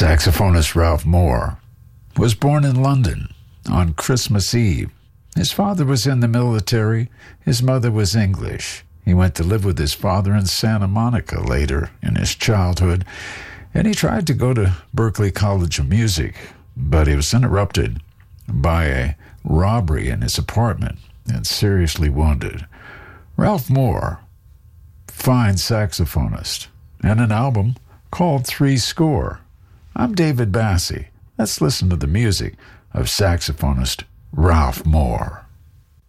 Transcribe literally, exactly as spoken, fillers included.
Saxophonist Ralph Moore was born in London on Christmas Eve. His father was in the military. His mother was English. He went to live with his father in Santa Monica later in his childhood, and he tried to go to Berklee College of Music, but he was interrupted by a robbery in his apartment and seriously wounded. Ralph Moore, fine saxophonist, and an album called Three Score. I'm David Bassie. Let's listen to the music of saxophonist Ralph Moore.